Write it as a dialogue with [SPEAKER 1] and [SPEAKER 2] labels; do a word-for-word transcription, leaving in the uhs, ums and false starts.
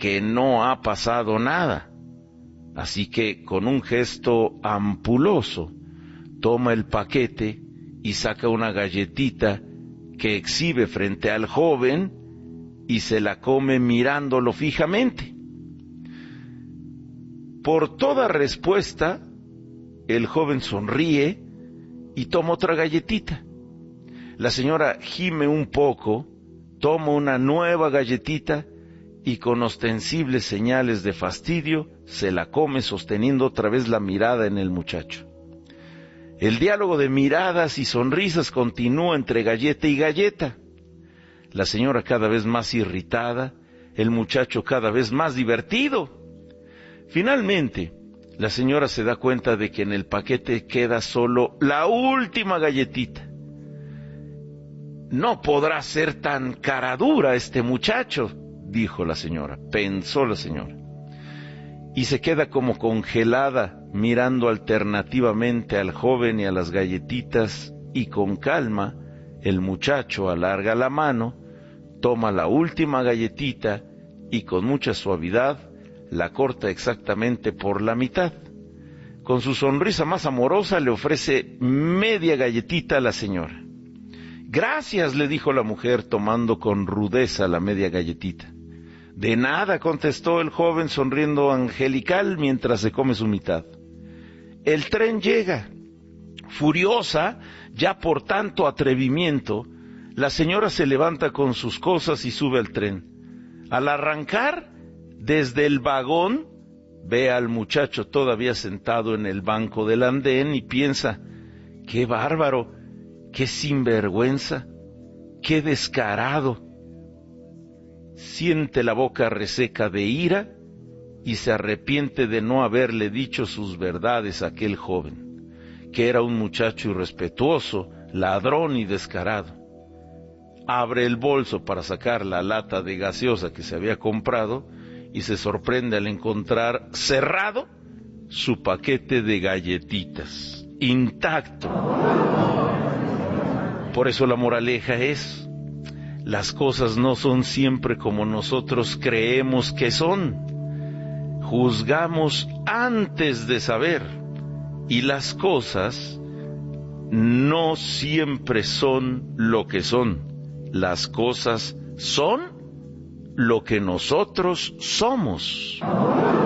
[SPEAKER 1] que no ha pasado nada. Así que con un gesto ampuloso toma el paquete y saca una galletita que exhibe frente al joven y se la come mirándolo fijamente. Por toda respuesta, el joven sonríe y toma otra galletita. La señora gime un poco, toma una nueva galletita y con ostensibles señales de fastidio se la come sosteniendo otra vez la mirada en el muchacho. El diálogo de miradas y sonrisas continúa entre galleta y galleta. La señora cada vez más irritada, el muchacho cada vez más divertido. Finalmente, la señora se da cuenta de que en el paquete queda solo la última galletita. No podrá ser tan caradura este muchacho, dijo la señora, pensó la señora. Y se queda como congelada, mirando alternativamente al joven y a las galletitas, y con calma, el muchacho alarga la mano, toma la última galletita y con mucha suavidad la corta exactamente por la mitad. Con su sonrisa más amorosa le ofrece media galletita a la señora. Gracias, le dijo la mujer tomando con rudeza la media galletita. De nada, contestó el joven sonriendo angelical mientras se come su mitad. El tren llega. Furiosa, ya por tanto atrevimiento, la señora se levanta con sus cosas y sube al tren. Al arrancar, desde el vagón, ve al muchacho todavía sentado en el banco del andén y piensa, ¡qué bárbaro! ¡Qué sinvergüenza! ¡Qué descarado! Siente la boca reseca de ira y se arrepiente de no haberle dicho sus verdades a aquel joven, que era un muchacho irrespetuoso, ladrón y descarado. Abre el bolso para sacar la lata de gaseosa que se había comprado y se sorprende al encontrar cerrado su paquete de galletitas, intacto. Por eso la moraleja es: las cosas no son siempre como nosotros creemos que son. Juzgamos antes de saber, y las cosas no siempre son lo que son. Las cosas son lo que nosotros somos.